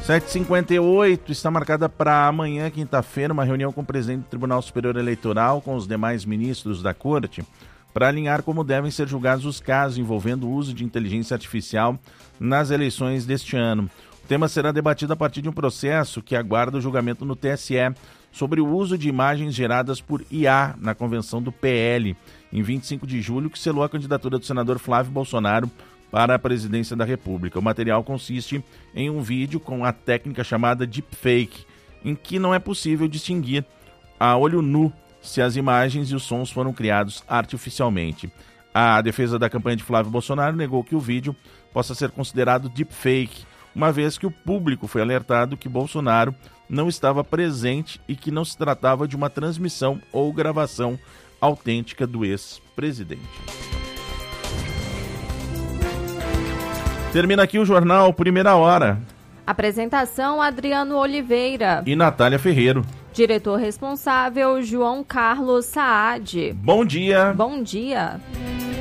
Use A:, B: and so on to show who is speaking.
A: 7h58, está marcada para amanhã, quinta-feira, uma reunião com o presidente do Tribunal Superior Eleitoral com os demais ministros da Corte para alinhar como devem ser julgados os casos envolvendo o uso de inteligência artificial nas eleições deste ano. O tema será debatido a partir de um processo que aguarda o julgamento no TSE sobre o uso de imagens geradas por IA na convenção do PL, em 25 de julho, que selou a candidatura do senador Flávio Bolsonaro para a presidência da República. O material consiste em um vídeo com a técnica chamada deepfake, em que não é possível distinguir a olho nu se as imagens e os sons foram criados artificialmente. A defesa da campanha de Flávio Bolsonaro negou que o vídeo possa ser considerado deepfake, uma vez que o público foi alertado que Bolsonaro não estava presente e que não se tratava de uma transmissão ou gravação autêntica do ex-presidente. Termina aqui o jornal Primeira Hora.
B: Apresentação: Adriano Oliveira
A: e Natália Ferreiro.
B: Diretor responsável: João Carlos Saad.
A: Bom dia.
B: Bom dia.